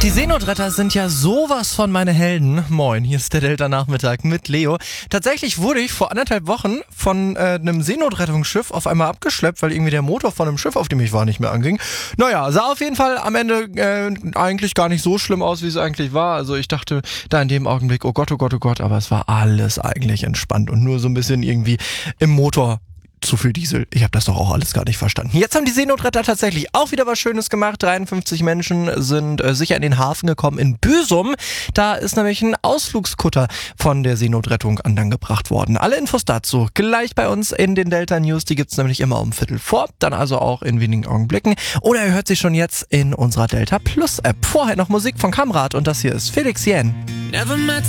Die Seenotretter sind ja sowas von meine Helden. Moin, hier ist der Delta-Nachmittag mit Leo. Tatsächlich wurde ich vor 1,5 Wochen von einem Seenotrettungsschiff auf einmal abgeschleppt, weil irgendwie der Motor von einem Schiff, auf dem ich war, nicht mehr anging. Naja, sah auf jeden Fall am Ende eigentlich gar nicht so schlimm aus, wie es eigentlich war. Also ich dachte da in dem Augenblick, oh Gott, oh Gott, oh Gott, aber es war alles eigentlich entspannt und nur so ein bisschen irgendwie im Motor zu viel Diesel. Ich habe das doch auch alles gar nicht verstanden. Jetzt haben die Seenotretter tatsächlich auch wieder was Schönes gemacht. 53 Menschen sind sicher in den Hafen gekommen in Büsum. Da ist nämlich ein Ausflugskutter von der Seenotrettung an Land gebracht worden. Alle Infos dazu gleich bei uns in den Delta News. Die gibt's nämlich immer um 3:15, dann also auch in wenigen Augenblicken. Oder ihr hört sie schon jetzt in unserer Delta Plus App. Vorher noch Musik von Kamrat und das hier ist Felix Jähn.